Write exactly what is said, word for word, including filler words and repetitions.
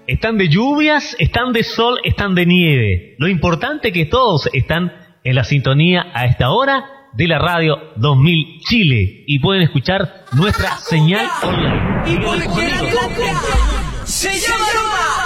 Están de lluvias, están de sol, están de nieve. Lo importante es que todos están en la sintonía a esta hora de la radio dos mil Chile y pueden escuchar nuestra señal online. Y porque la cumbia se llama rumba.